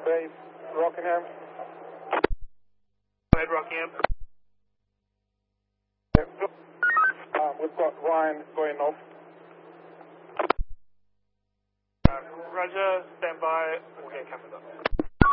base, Rockingham. Go ahead, Rockingham. We've got Ryan going off. Roger, stand by. We'll get cameras up.